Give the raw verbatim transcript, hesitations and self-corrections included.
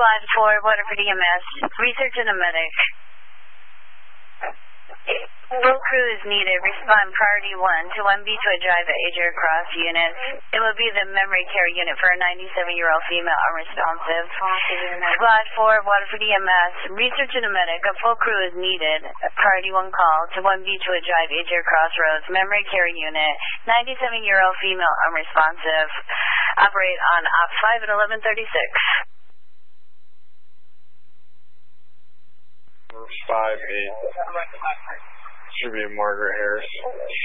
Squad four, Waterford E M S, research and a medic. Full crew is needed. Respond priority one to one Beachwood Drive at Ager Cross units. It will be the memory care unit for a ninety-seven-year-old female unresponsive. Squad four, Waterford E M S, research and a medic. A full crew is needed. Priority one call to one Beachwood Drive, Ager Crossroads, memory care unit. ninety-seven-year-old female unresponsive. Operate on op five at eleven thirty-six. Five eight. Should be Margaret Harris.